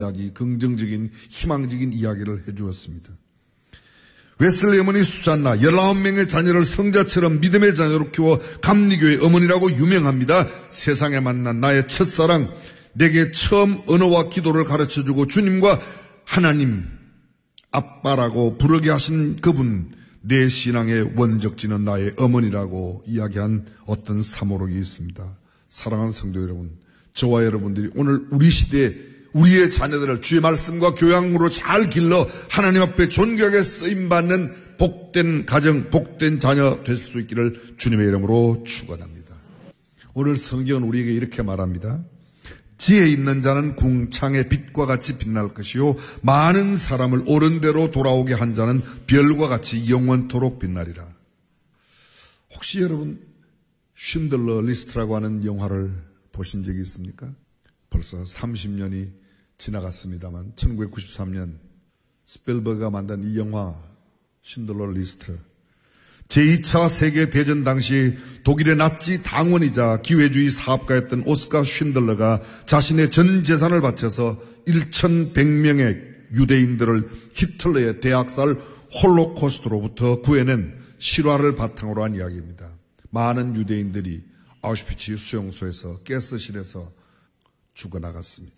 이야기, 긍정적인 희망적인 이야기를 해주었습니다. 웨슬리 어머니 수산나 19명의 자녀를 성자처럼 믿음의 자녀로 키워 감리교의 어머니라고 유명합니다. 세상에 만난 나의 첫사랑, 내게 처음 언어와 기도를 가르쳐주고 주님과 하나님 아빠라고 부르게 하신 그분, 내 신앙의 원적지는 나의 어머니라고 이야기한 어떤 사모록이 있습니다. 사랑하는 성도 여러분, 저와 여러분들이 오늘 우리 시대에 우리의 자녀들을 주의 말씀과 교양으로 잘 길러 하나님 앞에 존귀하게 쓰임받는 복된 가정, 복된 자녀 될 수 있기를 주님의 이름으로 축원합니다. 오늘 성경은 우리에게 이렇게 말합니다. 지혜 있는 자는 궁창의 빛과 같이 빛날 것이요 많은 사람을 옳은 대로 돌아오게 한 자는 별과 같이 영원토록 빛나리라. 혹시 여러분 쉰들러 리스트라고 하는 영화를 보신 적이 있습니까? 벌써 30년이 지나갔습니다만 1993년 스필버그가 만든 이 영화 쉰들러 리스트, 제2차 세계대전 당시 독일의 나치 당원이자 기회주의 사업가였던 오스카 쉰들러가 자신의 전 재산을 바쳐서 1,100명의 유대인들을 히틀러의 대학살 홀로코스트로부터 구해낸 실화를 바탕으로 한 이야기입니다. 많은 유대인들이 아우슈비츠 수용소에서 가스실에서 죽어나갔습니다.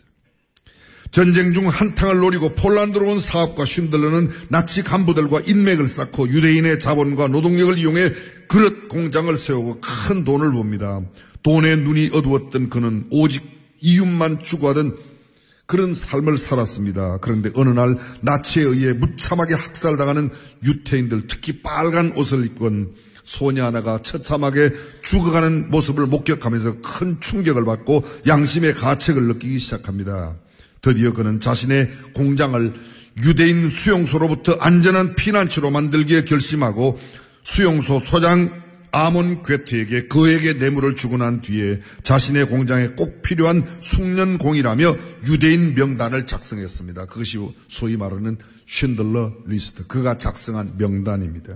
전쟁 중 한탕을 노리고 폴란드로 온 사업가 쉰들러는 나치 간부들과 인맥을 쌓고 유대인의 자본과 노동력을 이용해 그릇 공장을 세우고 큰 돈을 봅니다. 돈에 눈이 어두웠던 그는 오직 이윤만 추구하던 그런 삶을 살았습니다. 그런데 어느 날 나치에 의해 무참하게 학살당하는 유태인들, 특히 빨간 옷을 입고 온 소녀 하나가 처참하게 죽어가는 모습을 목격하면서 큰 충격을 받고 양심의 가책을 느끼기 시작합니다. 드디어 그는 자신의 공장을 유대인 수용소로부터 안전한 피난처로 만들기에 결심하고 수용소 소장 아몬 괴테에게 그에게 뇌물을 주고 난 뒤에 자신의 공장에 꼭 필요한 숙련공이라며 유대인 명단을 작성했습니다. 그것이 소위 말하는 쉰들러 리스트, 그가 작성한 명단입니다.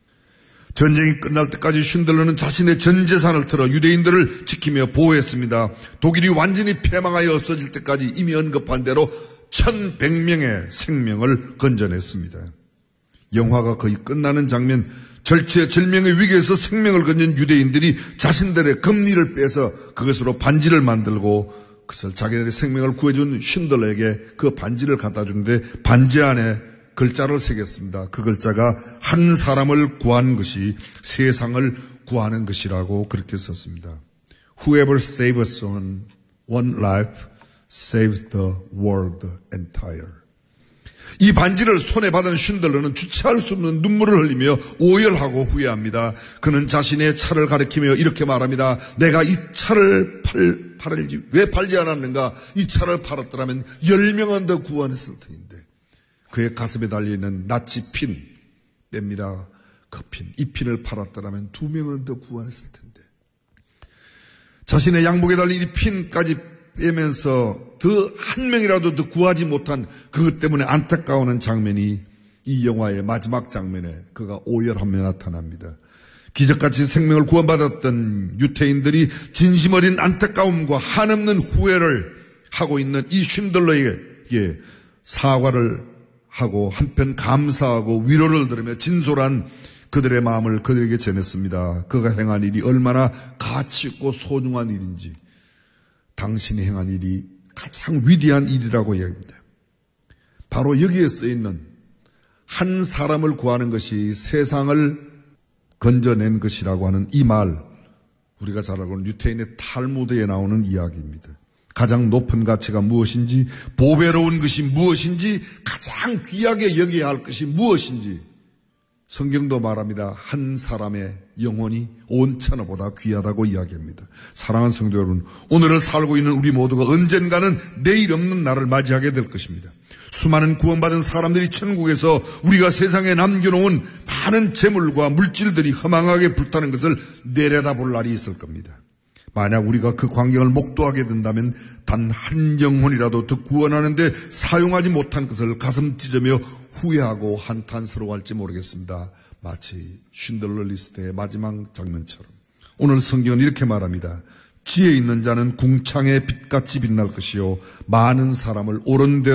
전쟁이 끝날 때까지 쉰들러는 자신의 전 재산을 틀어 유대인들을 지키며 보호했습니다. 독일이 완전히 패망하여 없어질 때까지 이미 언급한 대로 1,100명의 생명을 건져냈습니다. 영화가 거의 끝나는 장면, 절체절명의 위기에서 생명을 건진 유대인들이 자신들의 금리를 빼서 그것으로 반지를 만들고 그것을 자기들의 생명을 구해준 쉰들러에게 그 반지를 갖다 주는데 반지 안에 글자를 새겼습니다. 그 글자가 한 사람을 구한 것이 세상을 구하는 것이라고 그렇게 썼습니다. Whoever saves one life saves the world entire. 이 반지를 손에 받은 쉰들러는 주체할 수 없는 눈물을 흘리며 오열하고 후회합니다. 그는 자신의 차를 가리키며 이렇게 말합니다. 내가 이 차를 팔지 왜 팔지 않았는가? 이 차를 팔았더라면 10명은 더 구원했을 터인데. 그의 가슴에 달려있는 나치 핀 뺍니다. 그 핀, 이 핀을 팔았더라면 2명은 더 구원했을 텐데. 자신의 양복에 달린 이 핀까지 빼면서 더 한 명이라도 더 구하지 못한 그것 때문에 안타까워하는 장면이 이 영화의 마지막 장면에 그가 오열하며 나타납니다. 기적같이 생명을 구원받았던 유태인들이 진심 어린 안타까움과 한없는 후회를 하고 있는 이 쉰들러에게 사과를 하고 한편 감사하고 위로를 들으며 진솔한 그들의 마음을 그들에게 전했습니다. 그가 행한 일이 얼마나 가치 있고 소중한 일인지, 당신이 행한 일이 가장 위대한 일이라고 이야기합니다. 바로 여기에 쓰여있는 한 사람을 구하는 것이 세상을 건져낸 것이라고 하는 이 말, 우리가 잘 알고 있는 유태인의 탈무드에 나오는 이야기입니다. 가장 높은 가치가 무엇인지, 보배로운 것이 무엇인지, 가장 귀하게 여겨야 할 것이 무엇인지 성경도 말합니다. 한 사람의 영혼이 온 천하보다 귀하다고 이야기합니다. 사랑하는 성도 여러분, 오늘을 살고 있는 우리 모두가 언젠가는 내일 없는 날을 맞이하게 될 것입니다. 수많은 구원받은 사람들이 천국에서 우리가 세상에 남겨놓은 많은 재물과 물질들이 허망하게 불타는 것을 내려다볼 날이 있을 겁니다. 만약 우리가 그 광경을 목도하게 된다면 단 한 영혼이라도 더 구원하는데 사용하지 못한 것을 가슴 찢으며 후회하고 한탄스러워할지 모르겠습니다. 마치 쉰들러 리스트의 마지막 장면처럼. 오늘 성경은 이렇게 말합니다. 지혜 있는 자는 궁창의 빛같이 빛날 것이요 많은 사람을 옳은 대로